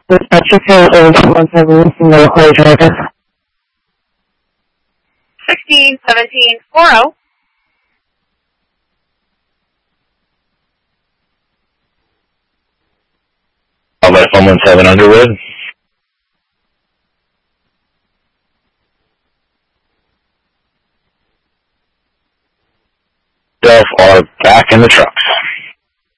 Dispatcher code is 17 single Clay driver. 161740. By 117 Underwood. Self are back in the trucks.